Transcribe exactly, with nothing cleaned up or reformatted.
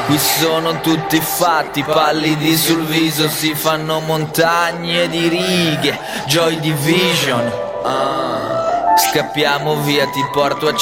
Qui sono tutti fatti, pallidi sul viso, si fanno montagne di righe. Joy Division, ah. Scappiamo via, ti porto a